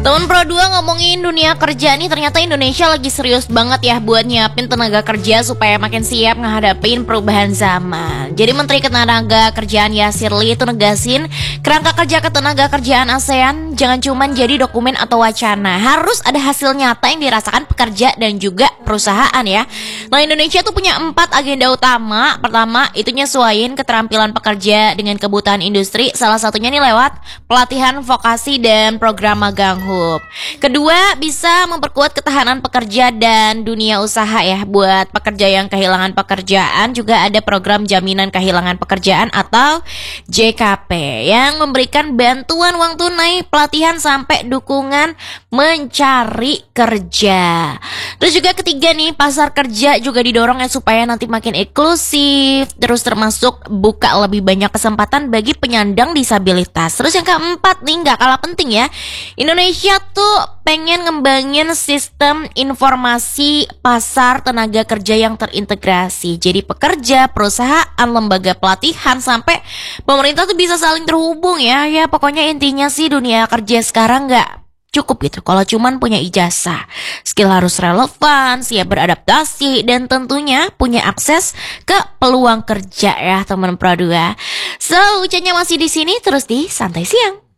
Temen Pro 2 ngomongin dunia kerja nih, ternyata Indonesia lagi serius banget ya buat nyiapin tenaga kerja supaya makin siap ngehadapin perubahan zaman. Jadi Menteri Ketenaga Kerjaan Yasir Lee itu negasin kerangka kerja ketenaga kerjaan ASEAN jangan cuman jadi dokumen atau wacana, harus ada hasil nyata yang dirasakan pekerja dan juga perusahaan ya. Nah, Indonesia tuh punya 4 agenda utama. Pertama, itu nyesuaiin keterampilan pekerja dengan kebutuhan industri, salah satunya nih lewat pelatihan vokasi dan program magang HUB. Kedua, bisa memperkuat ketahanan pekerja dan dunia usaha ya. Buat pekerja yang kehilangan pekerjaan juga ada program jaminan kehilangan pekerjaan atau JKP yang memberikan bantuan uang tunai, pelatihan sampai dukungan mencari kerja. Terus juga ketiga nih, pasar kerja juga didorong ya supaya nanti makin inklusif, terus termasuk buka lebih banyak kesempatan bagi penyandang disabilitas. Terus yang keempat nih, gak kalah penting ya, Indonesia tuh pengen ngembangin sistem informasi pasar tenaga kerja yang terintegrasi. Jadi pekerja, perusahaan, lembaga pelatihan sampai pemerintah tuh bisa saling terhubung ya. Ya pokoknya intinya sih dunia kerja sekarang gak cukup gitu kalau cuman punya ijazah. Skill harus relevan, siap beradaptasi, dan tentunya punya akses ke peluang kerja ya teman Pro 2. So, ucapnya masih di sini terus di Santai Siang.